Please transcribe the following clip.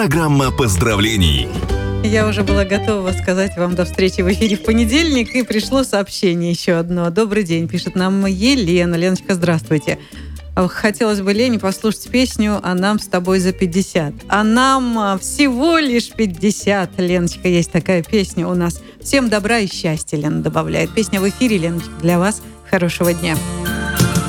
Программа поздравлений. Я уже была готова сказать вам до встречи в эфире в понедельник, и пришло сообщение еще одно. Добрый день, пишет нам Елена. Леночка, здравствуйте. Хотелось бы, Лене, послушать песню «А нам с тобой за 50». А нам всего лишь 50. Леночка, есть такая песня у нас. Всем добра и счастья, Лена добавляет. Песня в эфире, Леночка, для вас. Хорошего дня.